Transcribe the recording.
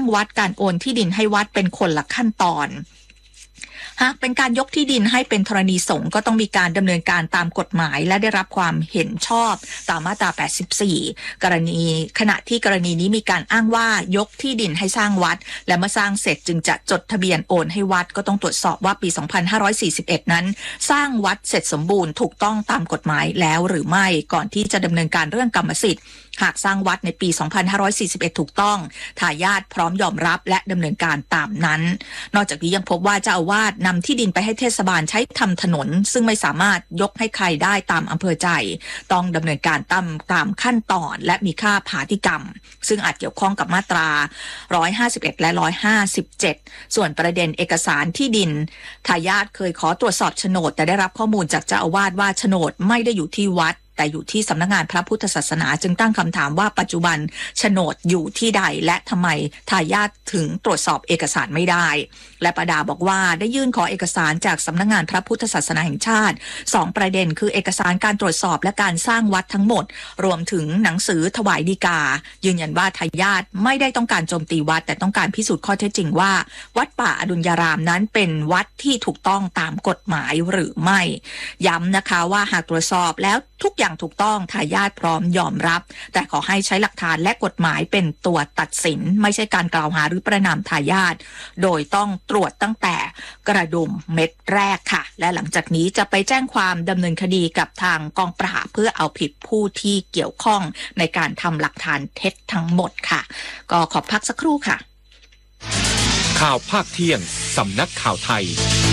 วัดการโอนที่ดินให้วัดเป็นคนละขั้นตอนหากเป็นการยกที่ดินให้เป็นธรณีสงฆ์ก็ต้องมีการดำเนินการตามกฎหมายและได้รับความเห็นชอบตามมาตรา 84 ขณะที่กรณีนี้มีการอ้างว่ายกที่ดินให้สร้างวัดและเมื่อสร้างเสร็จจึงจะจดทะเบียนโอนให้วัดก็ต้องตรวจสอบว่าปี 2541 นั้นสร้างวัดเสร็จสมบูรณ์ถูกต้องตามกฎหมายแล้วหรือไม่ก่อนที่จะดำเนินการเรื่องกรรมสิทธิ์หากสร้างวัดในปี 2541 ถูกต้องทายาทพร้อมยอมรับและดำเนินการตามนั้นนอกจากนี้ยังพบว่าเจ้าอาวาสนำที่ดินไปให้เทศบาลใช้ทำถนนซึ่งไม่สามารถยกให้ใครได้ตามอำเภอใจต้องดำเนินการตามขั้นตอนและมีค่าผาติกรรมซึ่งอาจเกี่ยวข้องกับมาตรา 151 และ 157 ส่วนประเด็นเอกสารที่ดินทายาทเคยขอตรวจสอบโฉนดแต่ได้รับข้อมูลจากเจ้าอาวาสว่าโฉนดไม่ได้อยู่ที่วัดแต่อยู่ที่สำนักงานพระพุทธศาสนาจึงตั้งคำถามว่าปัจจุบันโฉนดอยู่ที่ใดและทำไมทายาทถึงตรวจสอบเอกสารไม่ได้และประดาบอกว่าได้ยื่นขอเอกสารจากสำนักงานพระพุทธศาสนาแห่งชาติ2ประเด็นคือเอกสารการตรวจสอบและการสร้างวัดทั้งหมดรวมถึงหนังสือถวายฎีกายืนยันว่าทายาทไม่ได้ต้องการโจมตีวัดแต่ต้องการพิสูจน์ข้อเท็จจริงว่าวัดป่าอดุลยารามนั้นเป็นวัดที่ถูกต้องตามกฎหมายหรือไม่ย้ำนะคะว่าหากตรวจสอบแล้วทุกอย่างถูกต้องทายาทพร้อมยอมรับแต่ขอให้ใช้หลักฐานและกฎหมายเป็นตัวตัดสินไม่ใช่การกล่าวหาหรือประณามทายาทโดยต้องตรวจตั้งแต่กระดุมเม็ดแรกค่ะและหลังจากนี้จะไปแจ้งความดำเนินคดีกับทางกองปราบเพื่อเอาผิดผู้ที่เกี่ยวข้องในการทำหลักฐานเท็จทั้งหมดค่ะก็ขอพักสักครู่ค่ะข่าวภาคเที่ยงสำนักข่าวไทย